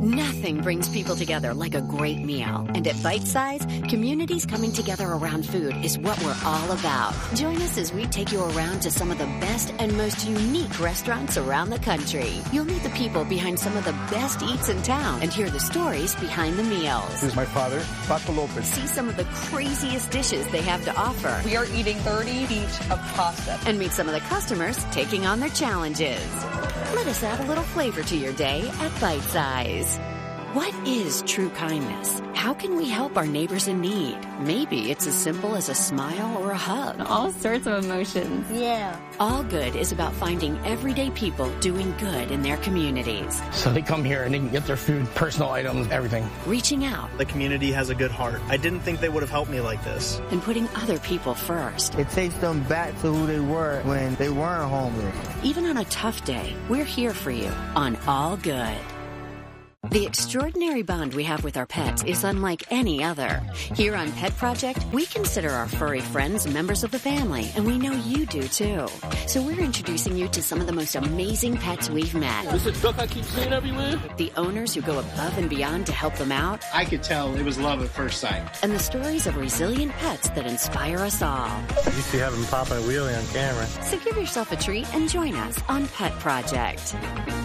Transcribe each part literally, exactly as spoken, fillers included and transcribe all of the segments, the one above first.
Nothing brings people together like a great meal. And at Bite Size, communities coming together around food is what we're all about. Join us as we take you around to some of the best and most unique restaurants around the country. You'll meet the people behind some of the best eats in town and hear the stories behind the meals. This is my father, Paco Lopez. See some of the craziest dishes they have to offer. We are eating thirty each of pasta. And meet some of the customers taking on their challenges. Let us add a little flavor to your day at Bite Size. What is true kindness? How can we help our neighbors in need? Maybe it's as simple as a smile or a hug. All sorts of emotions. Yeah. All Good is about finding everyday people doing good in their communities. So they come here and they can get their food, personal items, everything. Reaching out. The community has a good heart. I didn't think they would have helped me like this. And putting other people first. It takes them back to who they were when they weren't homeless. Even on a tough day, we're here for you on All Good. The extraordinary bond we have with our pets is unlike any other. Here on Pet Project, we consider our furry friends members of the family, and we know you do too. So we're introducing you to some of the most amazing pets we've met. This is duck I keep seeing everywhere. The owners who go above and beyond to help them out. I could tell it was love at first sight. And the stories of resilient pets that inspire us all. You used to have him pop a wheelie on camera. So give yourself a treat and join us on Pet Project.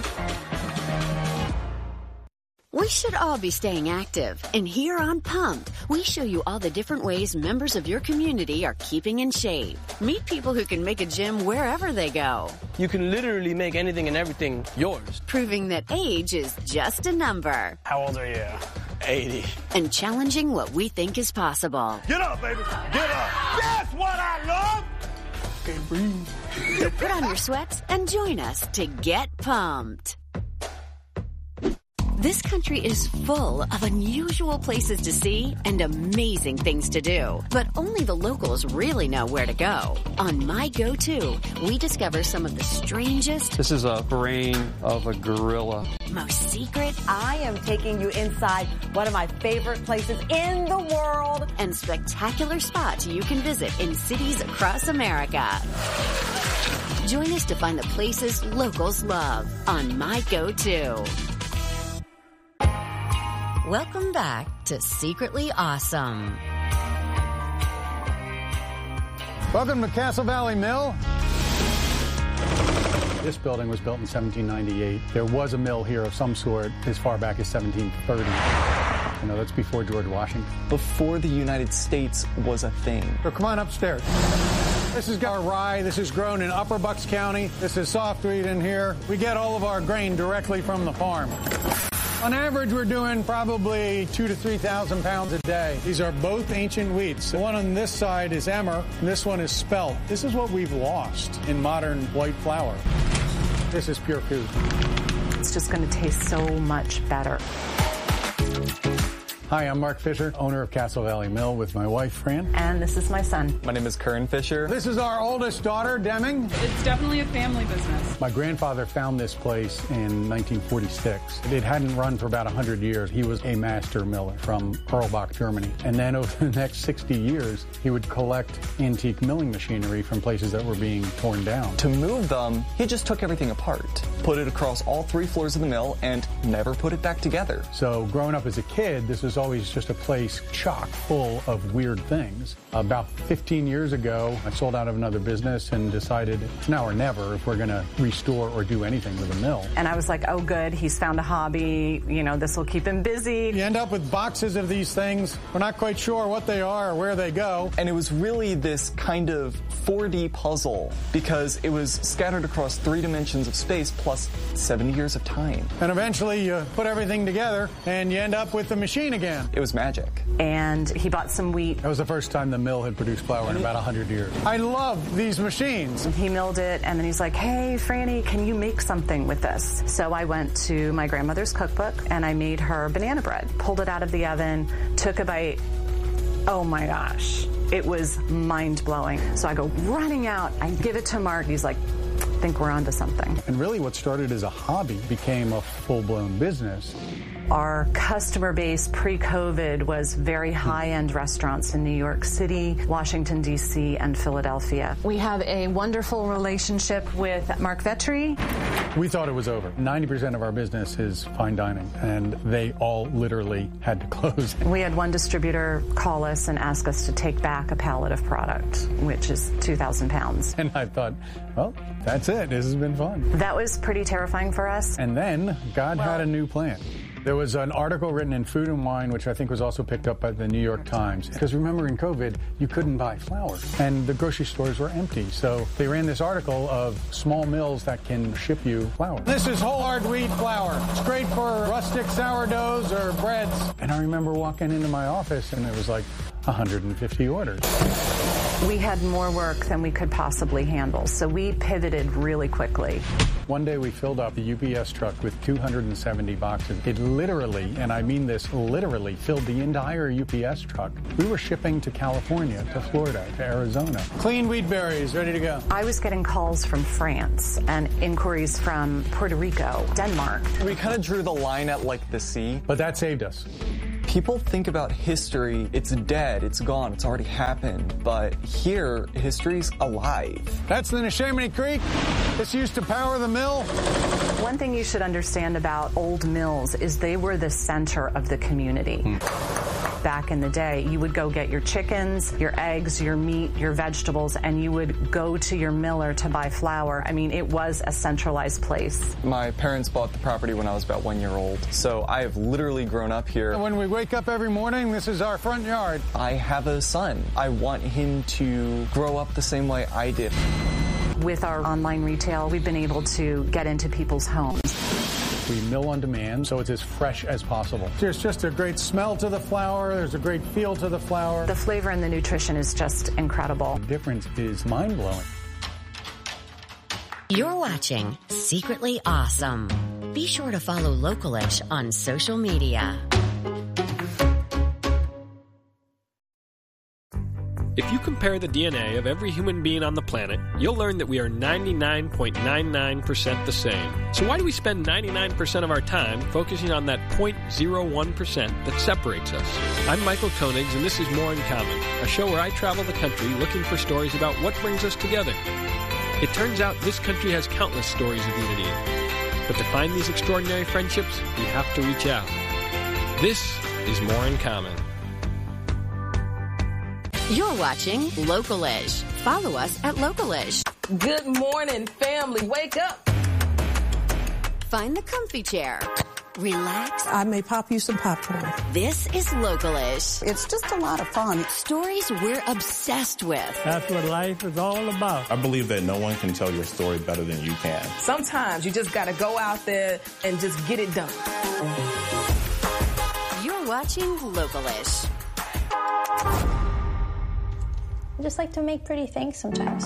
We should all be staying active, and here on Pumped, we show you all the different ways members of your community are keeping in shape. Meet people who can make a gym wherever they go. You can literally make anything and everything yours. Proving that age is just a number. How old are you? eighty. And challenging what we think is possible. Get up, baby. Get up. That's what I love. Okay, breathe. So put on your sweats and join us to get pumped. This country is full of unusual places to see and amazing things to do, but only the locals really know where to go. On My Go-To, we discover some of the strangest... This is a brain of a gorilla. ...most secret... I am taking you inside one of my favorite places in the world. ...and spectacular spots you can visit in cities across America. Join us to find the places locals love on My Go-To. Welcome back to Secretly Awesome. Welcome to Castle Valley Mill. This building was built in seventeen ninety-eight. There was a mill here of some sort as far back as seventeen thirty. You know, that's before George Washington. Before the United States was a thing. So come on upstairs. This is our rye. This is grown in Upper Bucks County. This is soft wheat in here. We get all of our grain directly from the farm. On average, we're doing probably two to three thousand pounds a day. These are both ancient wheats. The one on this side is emmer, and this one is spelt. This is what we've lost in modern white flour. This is pure food. It's just going to taste so much better. Hi, I'm Mark Fisher, owner of Castle Valley Mill with my wife, Fran. And this is my son. My name is Curran Fisher. This is our oldest daughter, Deming. It's definitely a family business. My grandfather found this place in nineteen forty-six. It hadn't run for about one hundred years. He was a master miller from Erlbach, Germany. And then over the next sixty years, he would collect antique milling machinery from places that were being torn down. To move them, he just took everything apart, put it across all three floors of the mill, and never put it back together. So growing up as a kid, this was always just a place chock full of weird things. About fifteen years ago, I sold out of another business and decided it's now or never if we're going to restore or do anything with a mill. And I was like, oh, good, he's found a hobby. You know, this will keep him busy. You end up with boxes of these things. We're not quite sure what they are or where they go. And it was really this kind of four D puzzle because it was scattered across three dimensions of space plus seventy years of time. And eventually you put everything together and you end up with the machine again. It was magic. And he bought some wheat. That was the first time the mill had produced flour in about one hundred years. I love these machines. He milled it, and then he's like, hey, Franny, can you make something with this? So I went to my grandmother's cookbook, and I made her banana bread. Pulled it out of the oven, took a bite. Oh, my gosh. It was mind-blowing. So I go running out. I give it to Mark. He's like, think we're onto something. And really what started as a hobby became a full-blown business. Our customer base pre-COVID was very high-end restaurants in New York City, Washington, D C, and Philadelphia. We have a wonderful relationship with Mark Vetri. We thought it was over. ninety percent of our business is fine dining, and they all literally had to close. We had one distributor call us and ask us to take back a pallet of product, which is two thousand pounds. And I thought, well, that's it. This has been fun. That was pretty terrifying for us. And then God well, had a new plan. There was an article written in Food and Wine, which I think was also picked up by the New York Times. Because remember, in COVID, you couldn't buy flour, and the grocery stores were empty. So they ran this article of small mills that can ship you flour. This is whole hard wheat flour. It's great for rustic sourdoughs or breads. And I remember walking into my office, and it was like one hundred fifty orders. We had more work than we could possibly handle, so we pivoted really quickly. One day we filled up the U P S truck with two hundred seventy boxes. It literally, and I mean this literally, filled the entire U P S truck. We were shipping to California, to Florida, to Arizona. Clean wheat berries, ready to go. I was getting calls from France and inquiries from Puerto Rico, Denmark. We kind of drew the line at like the sea. But that saved us. People think about history, it's dead, it's gone, it's already happened. But here, history's alive. That's the Neshaminy Creek. This used to power the mill. One thing you should understand about old mills is they were the center of the community. Hmm. Back in the day, you would go get your chickens, your eggs, your meat, your vegetables, and you would go to your miller to buy flour. I mean, it was a centralized place. My parents bought the property when I was about one year old, so I have literally grown up here. When we wake up every morning, this is our front yard. I have a son. I want him to grow up the same way I did. With our online retail, we've been able to get into people's homes. We mill on demand, so it's as fresh as possible. There's just a great smell to the flour. There's a great feel to the flour. The flavor and the nutrition is just incredible. The difference is mind-blowing. You're watching Secretly Awesome. Be sure to follow Localish on social media. If you compare the D N A of every human being on the planet, you'll learn that we are ninety-nine point nine nine percent the same. So why do we spend ninety-nine percent of our time focusing on that zero point zero one percent that separates us? I'm Michael Koenigs, and this is More in Common, a show where I travel the country looking for stories about what brings us together. It turns out this country has countless stories of unity. But to find these extraordinary friendships, we have to reach out. This is More in Common. You're watching Localish. Follow us at Localish. Good morning, family. Wake up. Find the comfy chair. Relax. I may pop you some popcorn. This is Localish. It's just a lot of fun. Stories we're obsessed with. That's what life is all about. I believe that no one can tell your story better than you can. Sometimes you just got to go out there and just get it done. You're watching Localish. I just like to make pretty things sometimes.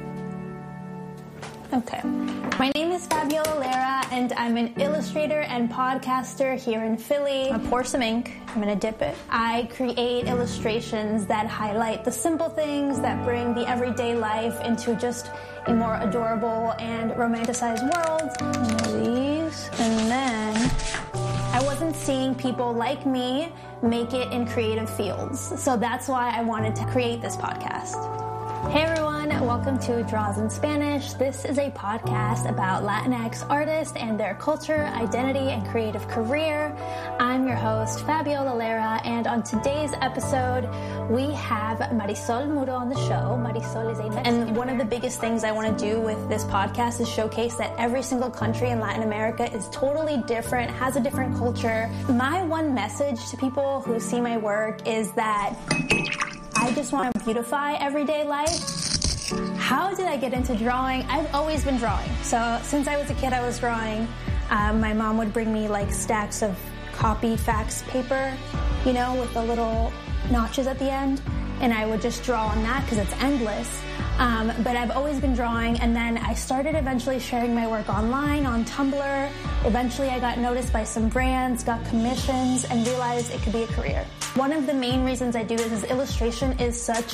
Okay. My name is Fabiola Lara, and I'm an illustrator and podcaster here in Philly. I pour some ink. I'm going to dip it. I create illustrations that highlight the simple things that bring the everyday life into just a more adorable and romanticized world. One of these. And then I wasn't seeing people like me make it in creative fields. So that's why I wanted to create this podcast. Hey everyone, welcome to Draws in Spanish. This is a podcast about Latinx artists and their culture, identity, and creative career. I'm your host, Fabiola Lara, and on today's episode, we have Marisol Muro on the show. Marisol is a... And one of the biggest things I want to do with this podcast is showcase that every single country in Latin America is totally different, has a different culture. My one message to people who see my work is that I just want to beautify everyday life. How did I get into drawing? I've always been drawing. So since I was a kid, I was drawing. Um, my mom would bring me like stacks of copy fax paper, you know, with the little notches at the end. And I would just draw on that because it's endless. Um, but I've always been drawing, and then I started eventually sharing my work online on Tumblr. Eventually I got noticed by some brands, got commissions, and realized it could be a career. One of the main reasons I do this is illustration is such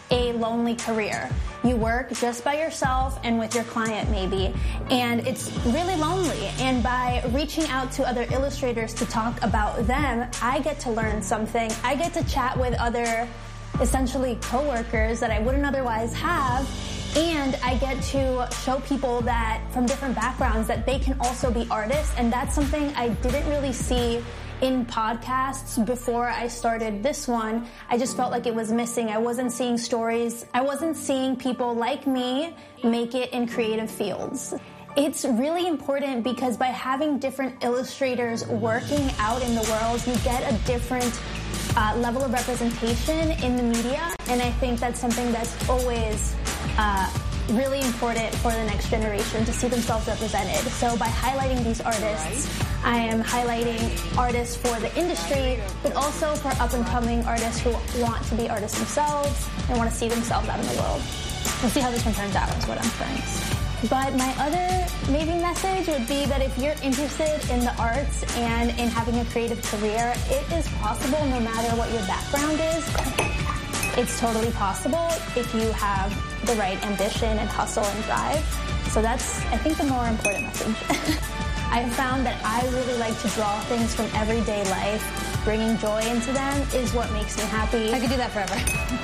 a lonely career. You work just by yourself and with your client maybe, and it's really lonely. And by reaching out to other illustrators to talk about them, I get to learn something. I get to chat with other, essentially, coworkers that I wouldn't otherwise have, and I get to show people that from different backgrounds that they can also be artists, and that's something I didn't really see in podcasts before I started this one. I just felt like it was missing. I wasn't seeing stories. I wasn't seeing people like me make it in creative fields. It's really important because by having different illustrators working out in the world, you get a different uh, level of representation in the media, and I think that's something that's always uh, really important for the next generation to see themselves represented. So by highlighting these artists, I am highlighting artists for the industry, but also for up-and-coming artists who want to be artists themselves and want to see themselves out in the world. We'll see how this one turns out is what I'm trying to say. But my other maybe message would be that if you're interested in the arts and in having a creative career, it is possible no matter what your background is. It's totally possible if you have the right ambition and hustle and drive. So that's, I think, the more important message. I've found that I really like to draw things from everyday life. Bringing joy into them is what makes me happy. I could do that forever.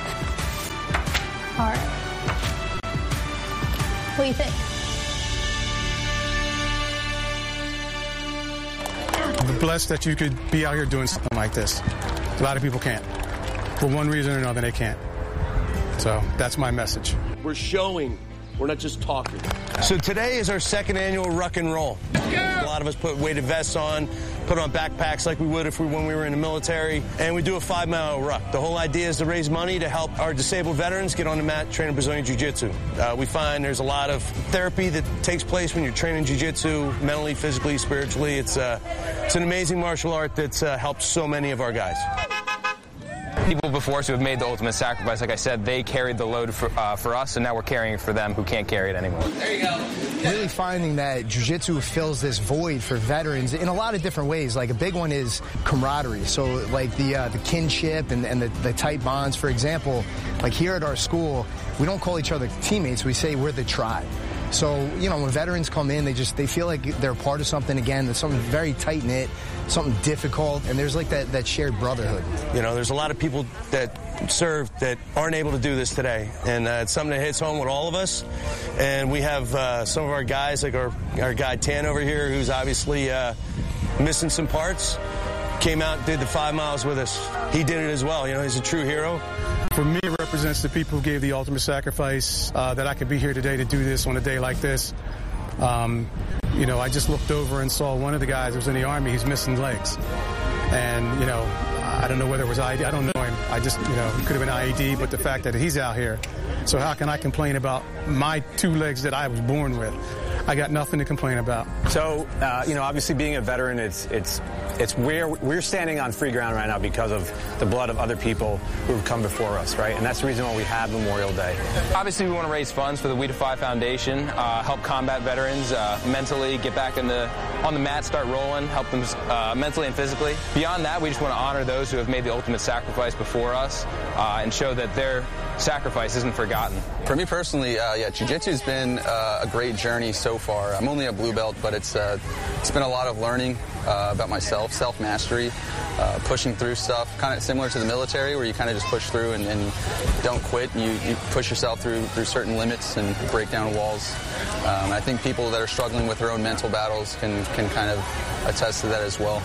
All right. What do you think? I'm blessed that you could be out here doing something like this. A lot of people can't. For one reason or another, they can't. So that's my message. We're showing. We're not just talking. So today is our second annual Ruck and Roll. A lot of us put weighted vests on, put on backpacks like we would if we when we were in the military, and we do a five-mile ruck. The whole idea is to raise money to help our disabled veterans get on the mat training Brazilian Jiu-Jitsu. Uh, we find there's a lot of therapy that takes place when you're training Jiu-Jitsu, mentally, physically, spiritually. It's, uh, it's an amazing martial art that's uh, helped so many of our guys. People before us who have made the ultimate sacrifice, like I said, they carried the load for, uh, for us, and now we're carrying it for them who can't carry it anymore. There you go. Really finding that jiu-jitsu fills this void for veterans in a lot of different ways. Like a big one is camaraderie. So like the uh, the kinship and, and the, the tight bonds. For example, like here at our school, we don't call each other teammates. We say we're the tribe. So, you know, when veterans come in, they just, they feel like they're part of something again. There's something very tight-knit, something difficult, and there's like that, that shared brotherhood. You know, there's a lot of people that serve that aren't able to do this today, and uh, it's something that hits home with all of us. And we have uh, some of our guys, like our, our guy Tan over here, who's obviously uh, missing some parts, came out and did the five miles with us. He did it as well. You know, he's a true hero. For me, it represents the people who gave the ultimate sacrifice, uh, that I could be here today to do this on a day like this. Um, you know, I just looked over and saw one of the guys who was in the Army. He's missing legs. And, you know, I don't know whether it was I E D. I don't know him. I just, you know, it could have been I E D, but the fact that he's out here. So how can I complain about my two legs that I was born with? I got nothing to complain about. So, uh, you know, obviously being a veteran, it's it's it's where we're standing on free ground right now because of the blood of other people who have come before us, right? And that's the reason why we have Memorial Day. Obviously, we want to raise funds for the We Defy Foundation, uh, help combat veterans uh, mentally get back in the on the mat, start rolling, help them uh, mentally and physically. Beyond that, we just want to honor those who have made the ultimate sacrifice before us uh, and show that their sacrifice isn't forgotten. For me personally, uh, yeah, jiu-jitsu has been uh, a great journey so far. I'm only a blue belt, but it's uh, it's been a lot of learning uh, about myself, self-mastery, uh, pushing through stuff, kind of similar to the military where you kind of just push through and, and don't quit. You, you push yourself through through certain limits and break down walls. Um, I think people that are struggling with their own mental battles can, can kind of attest to that as well.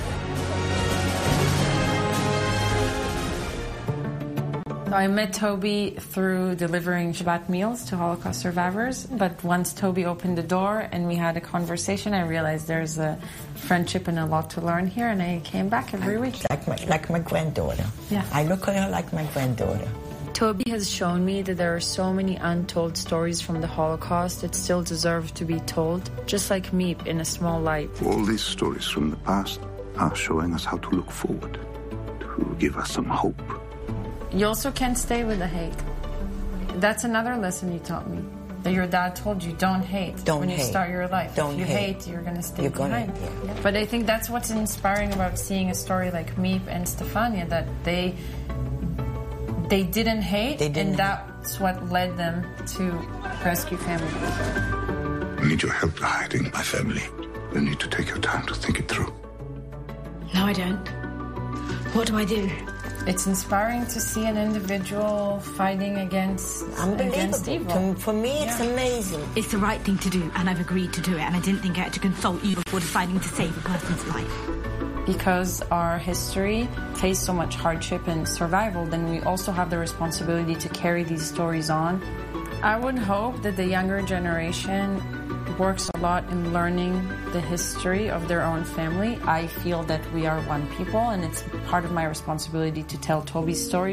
I met Toby through delivering Shabbat meals to Holocaust survivors, but once Toby opened the door and we had a conversation, I realized there's a friendship and a lot to learn here, and I came back every week. Like my, like my granddaughter. Yeah. I look at her like my granddaughter. Toby has shown me that there are so many untold stories from the Holocaust that still deserve to be told, just like Meep in a small light. All these stories from the past are showing us how to look forward, to give us some hope. You also can't stay with the hate. That's another lesson you taught me. That your dad told you, don't hate don't when you hate. start your life. Don't if you hate. hate, you're going to stay you're behind. Gonna, yeah. Yeah. But I think that's what's inspiring about seeing a story like Meep and Stefania, that they they didn't hate, they didn't and that That's what led them to rescue family. I need your help hiding my family. You need to take your time to think it through. No, I don't. What do I do? It's inspiring to see an individual fighting against, against evil. For me, it's yeah. amazing. It's the right thing to do, and I've agreed to do it, and I didn't think I had to consult you before deciding to save a person's life. Because our history faced so much hardship and survival, then we also have the responsibility to carry these stories on. I would hope that the younger generation works a lot in learning the history of their own family. I feel that we are one people, and it's part of my responsibility to tell Toby's story.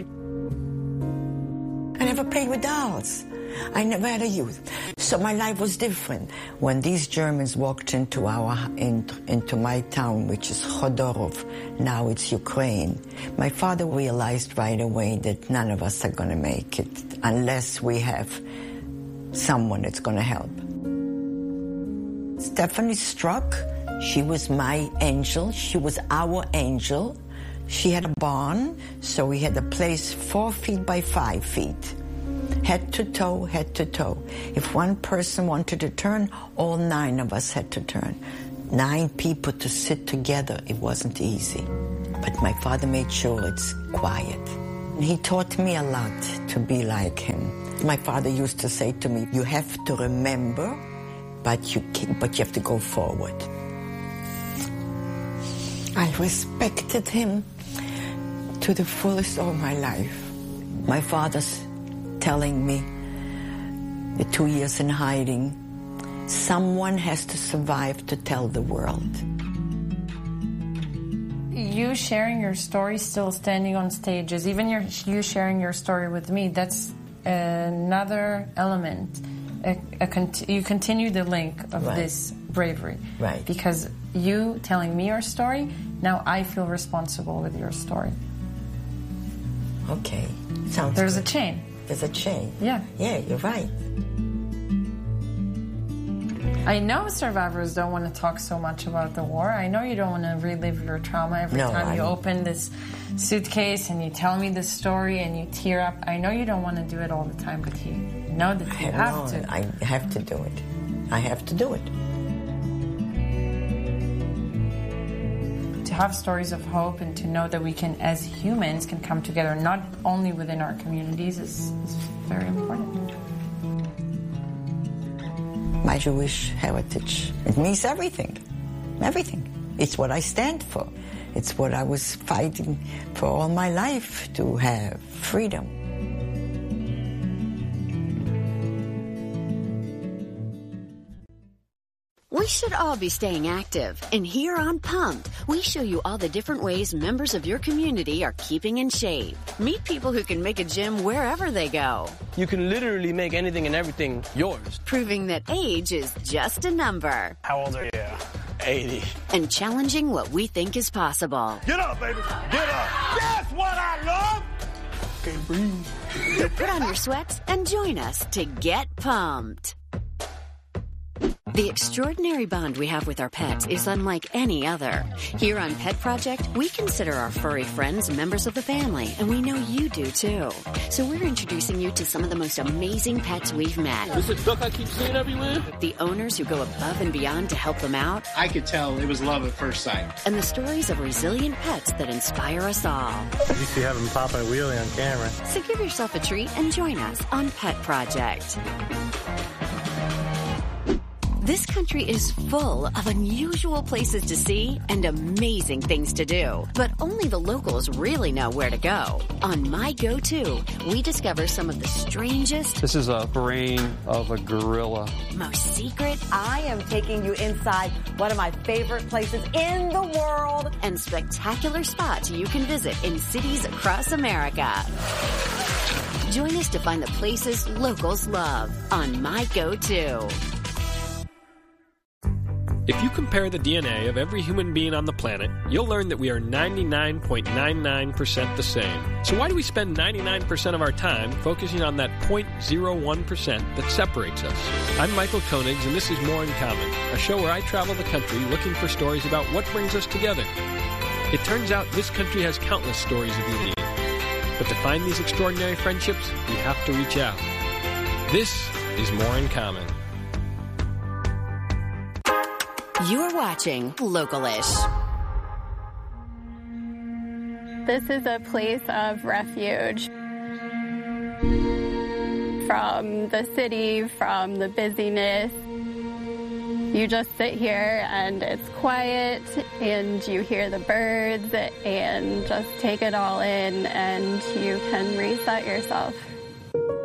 I never played with dolls. I never had a youth. So my life was different. When these Germans walked into our in, into my town, which is Khodorov, now it's Ukraine, my father realized right away that none of us are going to make it unless we have someone that's going to help. Stephanie struck. She was my angel. She was our angel. She had a barn, so we had a place four feet by five feet. Head to toe, head to toe. If one person wanted to turn, all nine of us had to turn. Nine people to sit together, it wasn't easy. But my father made sure it's quiet. He taught me a lot to be like him. My father used to say to me, you have to remember, but you, can, but you have to go forward. I respected him to the fullest of my life. My father's telling me, the two years in hiding, someone has to survive to tell the world. You sharing your story, still standing on stages, even your, you sharing your story with me, that's another element. A, a cont- you continue the link of right. this bravery. Right. Because you telling me your story, now I feel responsible with your story. Okay. Sounds There's good. a chain. There's a chain. Yeah. Yeah, you're right. I know survivors don't want to talk so much about the war. I know you don't want to relive your trauma every no, time I you don't. open this suitcase and you tell me this story and you tear up. I know you don't want to do it all the time, but you know that you I have know, to. I have to do it. I have to do it. To have stories of hope and to know that we can, as humans, can come together, not only within our communities, is, is very important. My Jewish heritage, it means everything. Everything. It's what I stand for. It's what I was fighting for all my life, to have freedom. We should all be staying active. And here on Pumped, we show you all the different ways members of your community are keeping in shape. Meet people who can make a gym wherever they go. You can literally make anything and everything yours. Proving that age is just a number. How old are you? eighty. And challenging what we think is possible. Get up, baby. Get up. That's what I love. Can't breathe. So put on your sweats and join us to get pumped. The extraordinary bond we have with our pets is unlike any other. Here on Pet Project, we consider our furry friends members of the family, and we know you do too. So we're introducing you to some of the most amazing pets we've met. This is a duck I keep seeing everywhere. The owners who go above and beyond to help them out. I could tell it was love at first sight. And the stories of resilient pets that inspire us all. You used to have them popping a wheelie on camera. So give yourself a treat and join us on Pet Project. This country is full of unusual places to see and amazing things to do. But only the locals really know where to go. On My Go-To, we discover some of the strangest... This is a brain of a gorilla. ...most secret... I am taking you inside one of my favorite places in the world. ...and spectacular spots you can visit in cities across America. Join us to find the places locals love on My Go-To. If you compare the D N A of every human being on the planet, you'll learn that we are ninety-nine point nine nine percent the same. So why do we spend ninety-nine percent of our time focusing on that zero point zero one percent that separates us? I'm Michael Koenigs, and this is More in Common, a show where I travel the country looking for stories about what brings us together. It turns out this country has countless stories of unity. But to find these extraordinary friendships, we have to reach out. This is More in Common. You're watching Local-ish. This is a place of refuge from the city, from the busyness. You just sit here and it's quiet and you hear the birds and just take it all in and you can reset yourself.